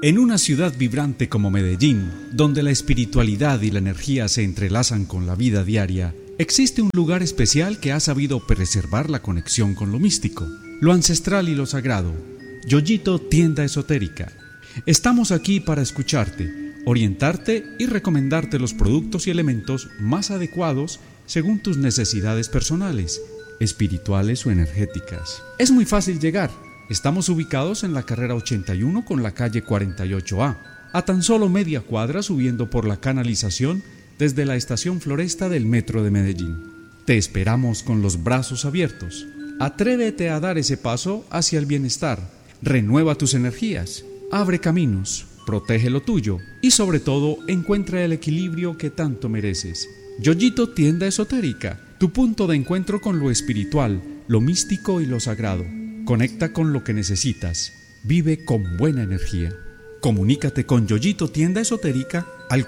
En una ciudad vibrante como Medellín, donde la espiritualidad y la energía se entrelazan con la vida diaria, existe un lugar especial que ha sabido preservar la conexión con lo místico, lo ancestral y lo sagrado. Yoyito Tienda Esotérica. Estamos aquí para escucharte, orientarte y recomendarte los productos y elementos más adecuados según tus necesidades personales, espirituales o energéticas. Es muy fácil llegar. Estamos ubicados en la carrera 81 con la calle 48A, a tan solo media cuadra subiendo por la canalización desde la estación Floresta del Metro de Medellín. Te esperamos con los brazos abiertos. Atrévete a dar ese paso hacia el bienestar. Renueva tus energías, abre caminos, protege lo tuyo y sobre todo encuentra el equilibrio que tanto mereces. Yoyito Tienda Esotérica, tu punto de encuentro con lo espiritual, lo místico y lo sagrado. Conecta con lo que necesitas. Vive con buena energía. Comunícate con Yoyito Tienda Esotérica al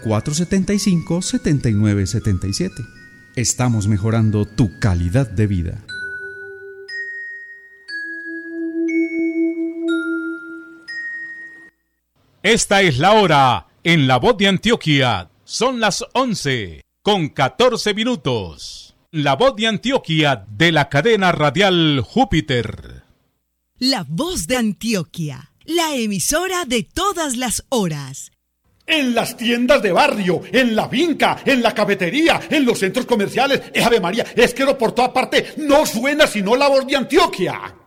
475-7977. Estamos mejorando tu calidad de vida. Esta es la hora en La Voz de Antioquia. Son las 11:14. La Voz de Antioquia de la cadena radial Júpiter. La Voz de Antioquia, la emisora de todas las horas. En las tiendas de barrio, en la finca, en la cafetería, en los centros comerciales. Ave María, es que por toda parte no suena sino La Voz de Antioquia.